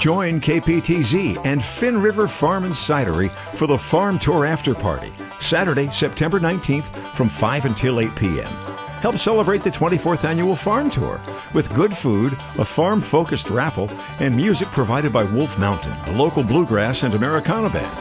Join KPTZ and Finn River Farm and Cidery for the Farm Tour After Party, Saturday, September 19th from 5 until 8 p.m. Help celebrate the 24th Annual Farm Tour with good food, a farm-focused raffle, and music provided by Wolf Mountain, a local bluegrass and Americana band.